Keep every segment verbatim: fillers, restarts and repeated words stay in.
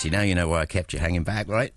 Marty, now you know why I kept you hanging back, right?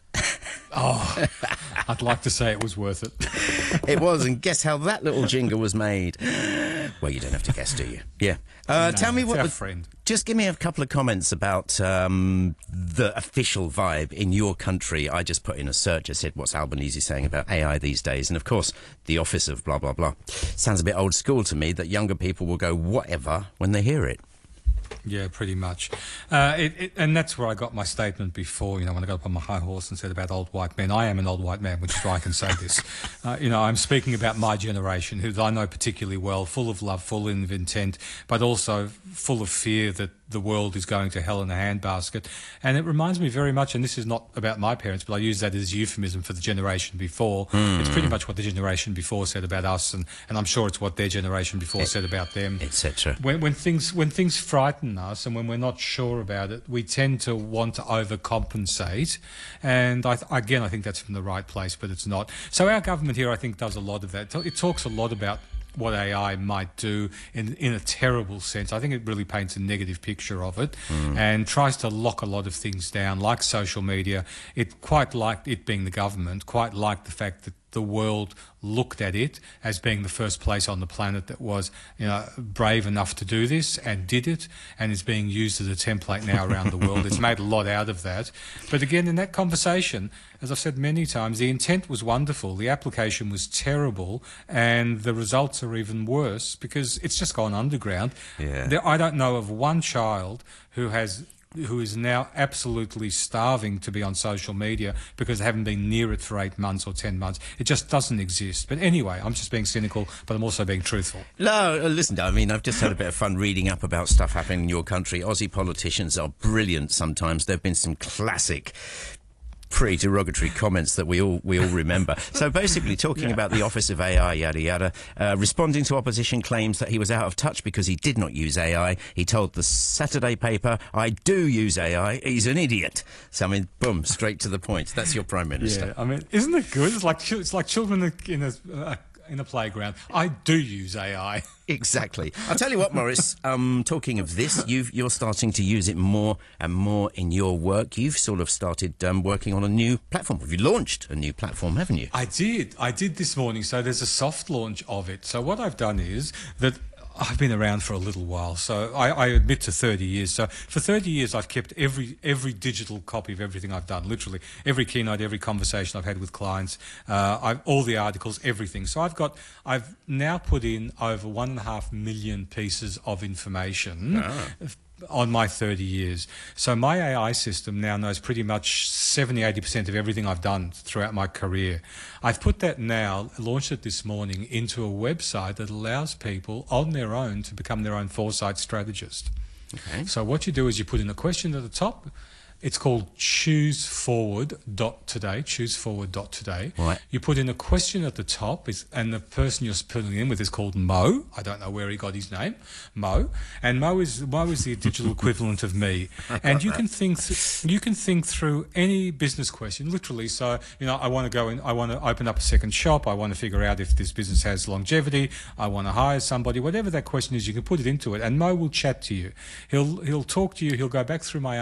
Oh, I'd like to say it was worth it. It was, and guess how that little jingle was made? Well, you don't have to guess, do you? Yeah. Uh, No, tell me it's what... our the- friend. Just give me a couple of comments about um, the official vibe in your country. I just put in a search. I said, what's Albanese saying about A I these days? And, of course, the office of blah, blah, blah. Sounds a bit old school to me that younger people will go whatever when they hear it. Yeah, pretty much. Uh, it, it, and that's where I got my statement before, you know, when I got up on my high horse and said about old white men. I am an old white man, which is why I can say this. Uh, you know, I'm speaking about my generation, who I know particularly well, full of love, full of intent, but also full of fear that the world is going to hell in a handbasket. And it reminds me very much, and this is not about my parents, but I use that as euphemism for the generation before. Mm. It's pretty much what the generation before said about us, and, and I'm sure it's what their generation before it, said about them. et cetera. When, when things when things frighten us and when we're not sure about it, we tend to want to overcompensate. And I th- again, I think that's from the right place, but it's not. So our government here, I think, does a lot of that. It talks a lot about what A I might do in in a terrible sense. I think it really paints a negative picture of it mm. and tries to lock a lot of things down, like social media. It quite liked it being the government, quite liked the fact that the world looked at it as being the first place on the planet that was, you know, brave enough to do this and did it, and is being used as a template now around the world. It's made a lot out of that. But again, in that conversation, as I've said many times, the intent was wonderful, the application was terrible, and the results are even worse because it's just gone underground. Yeah. There, I don't know of one child who has who is now absolutely starving to be on social media because they haven't been near it for eight months or ten months. It just doesn't exist. But anyway, I'm just being cynical, but I'm also being truthful. No, listen, I mean, I've just had a bit of fun reading up about stuff happening in your country. Aussie politicians are brilliant sometimes. There have been some classic pretty derogatory comments that we all we all remember. So basically talking yeah. about the office of A I, yada yada, uh, responding to opposition claims that he was out of touch because he did not use A I. He told the Saturday paper, I do use A I, he's an idiot. So I mean, boom, straight to the point. That's your Prime Minister. Yeah, I mean, isn't it good? It's like it's like children in a, uh, in a playground. I do use A I. Exactly. I'll tell you what, Maurice, um, talking of this, you've, you're starting to use it more and more in your work. You've sort of started um, working on a new platform. Have you launched a new platform, haven't you? I did. I did this morning. So there's a soft launch of it. So what I've done is that I've been around for a little while, so I, I admit to thirty years. So for thirty years, I've kept every every digital copy of everything I've done, literally every keynote, every conversation I've had with clients, uh, I've, all the articles, everything. So I've got, I've now put in over one and a half million pieces of information. Ah. On my thirty years. So my A I system now knows pretty much seventy, eighty percent of everything I've done throughout my career. I've put that now, launched it this morning, into a website that allows people on their own to become their own foresight strategist. Okay. So what you do is you put in a question at the top. It's called choose forward dot today, choose forward dot today. Right. You put in a question at the top, is, and the person you're putting in with is called Mo. I don't know where he got his name, Mo. And Mo is Mo is the digital equivalent of me. And you can think th- you can think through any business question, literally. So, you know, I want to go in, I want to open up a second shop. I want to figure out if this business has longevity. I want to hire somebody. Whatever that question is, you can put it into it, and Mo will chat to you. He'll he'll talk to you. He'll go back through my